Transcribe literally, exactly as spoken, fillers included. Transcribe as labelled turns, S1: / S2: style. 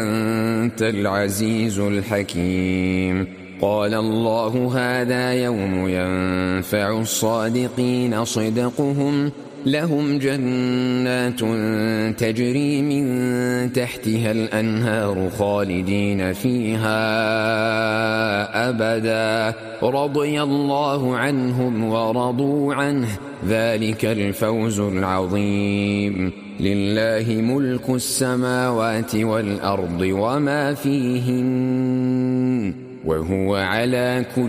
S1: أنت العزيز الحكيم. قال الله هذا يوم ينفع الصادقين صدقهم، لهم جنات تجري من تحتها الأنهار خالدين فيها أبدا، رضي الله عنهم ورضوا عنه، ذلك الفوز العظيم. لله ملك السماوات والأرض وما فيهن، وهو على كل